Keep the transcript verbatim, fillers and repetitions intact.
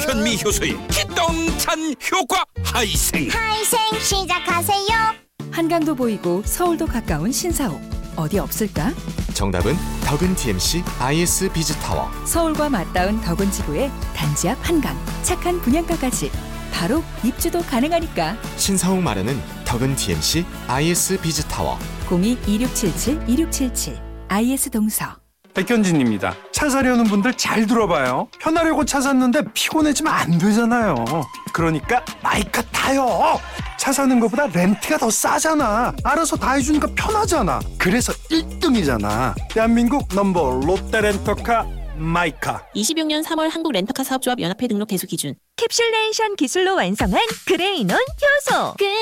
현미 효소의 기똥찬 효과 하이생. 하이생 시작하세요. 한강도 보이고 서울도 가까운 신사옥 어디 없을까? 정답은 덕은 디엠씨 아이에스 비즈타워. 서울과 맞닿은 덕은 지구의 단지 앞 한강, 착한 분양가까지 바로 입주도 가능하니까. 신사옥 마련은 덕은 디엠씨 아이에스 비즈타워. 공이 이육칠칠 이육칠칠 아이에스 동서. 백현진입니다. 차 사려는 분들 잘 들어봐요. 편하려고 차 샀는데 피곤해지면 안 되잖아요. 그러니까 마이카 타요. 차 사는 것보다 렌트가 더 싸잖아. 알아서 다 해주니까 편하잖아. 그래서 일 등이잖아. 대한민국 넘버 롯데렌터카 마이카. 이십육 년 삼월 한국 렌터카 사업조합 연합회 등록 대수 기준. 캡슐레이션 기술로 완성한 그레이논 효소.